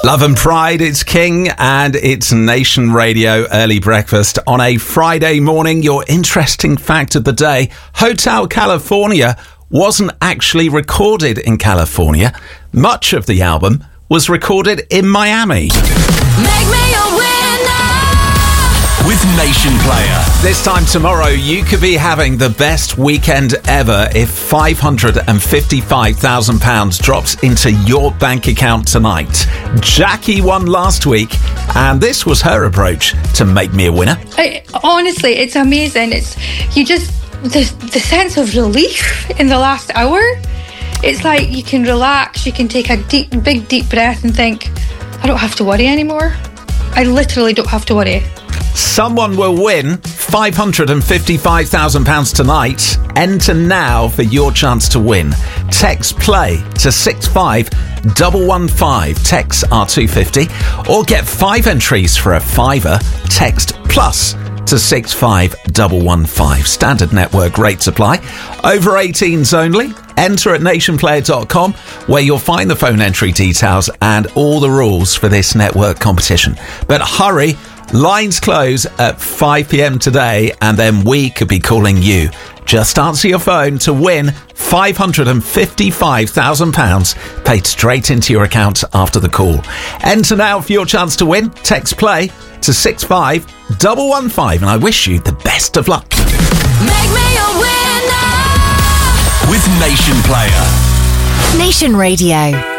Love and Pride, it's King and it's Nation Radio Early Breakfast on a Friday morning. Your interesting fact of the day, Hotel California wasn't actually recorded in California. Much of the album was recorded in Miami. Make me a winner with Nation Player. This time tomorrow, you could be having the best weekend ever if £555,000 drops into your bank account tonight. Jackie won last week, and this was her approach to make me a winner. Honestly, it's amazing. It's the sense of relief in the last hour. It's like you can relax, you can take a big deep breath and think, I don't have to worry anymore. I literally don't have to worry. Someone will win £555,000 tonight. Enter now for your chance to win. Text play to 65115. Text R250 or get 5 entries for a £5. Text plus to 65115. Standard network rates apply. Over 18s only. Enter at nationplayer.com where you'll find the phone entry details and all the rules for this network competition. But hurry, lines close at 5 p.m. today and then we could be calling you. Just answer your phone to win £555,000 paid straight into your account after the call. Enter now for your chance to win. Text play to 65115 and I wish you the best of luck. Make me a winner with Nation Player. Nation Radio.